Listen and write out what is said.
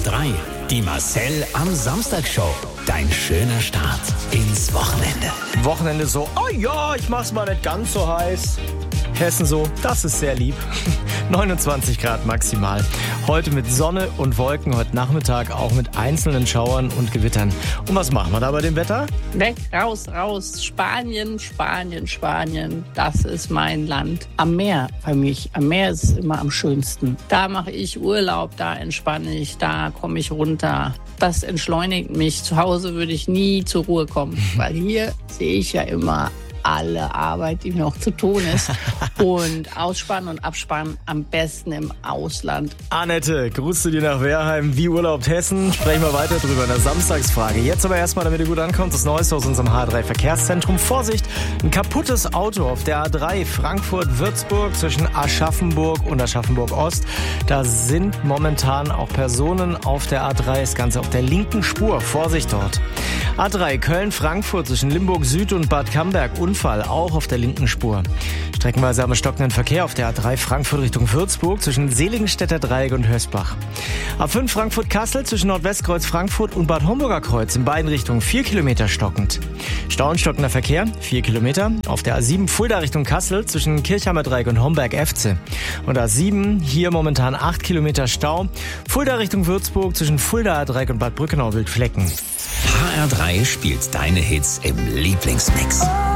103. Die Marcel am Samstag-Show. Dein schöner Start ins Wochenende. Wochenende so, oh ja, ich mach's mal nicht ganz so heiß. Hessen so, das ist sehr lieb. 29 Grad maximal. Heute mit Sonne und Wolken, heute Nachmittag auch mit einzelnen Schauern und Gewittern. Und was machen wir da bei dem Wetter? Weg, raus, raus. Spanien, Spanien, Spanien. Das ist mein Land. Am Meer für mich. Am Meer ist es immer am schönsten. Da mache ich Urlaub, da entspanne ich, da komme ich runter. Das entschleunigt mich. Zu Hause würde ich nie zur Ruhe kommen, weil hier sehe ich ja immer alle Arbeit, die noch zu tun ist. Und Ausspannen und Abspannen am besten im Ausland. Annette, grüßt du dir nach Wehrheim, wie urlaubt Hessen? Sprechen wir weiter drüber in der Samstagsfrage. Jetzt aber erstmal, damit ihr gut ankommt, das Neueste aus unserem H3 Verkehrszentrum. Vorsicht, ein kaputtes Auto auf der A3 Frankfurt-Würzburg zwischen Aschaffenburg und Aschaffenburg-Ost. Da sind momentan auch Personen auf der A3, das Ganze auf der linken Spur. Vorsicht dort. A3 Köln-Frankfurt zwischen Limburg-Süd und Bad Camberg. Unfall auch auf der linken Spur. Streckenweise am stockenden Verkehr auf der A3 Frankfurt Richtung Würzburg zwischen Seligenstädter Dreieck und Hösbach. A5 Frankfurt-Kassel zwischen Nordwestkreuz Frankfurt und Bad Homburger Kreuz in beiden Richtungen 4 Kilometer stockend. Stau und stockender Verkehr 4 Kilometer. Auf der A7 Fulda Richtung Kassel zwischen Kirchheimer Dreieck und Homberg-Efze. Und A7 hier momentan 8 Kilometer Stau. Fulda Richtung Würzburg zwischen Fulda Dreieck und Bad Brückenau Wildflecken. HR3 spielt deine Hits im Lieblingsmix.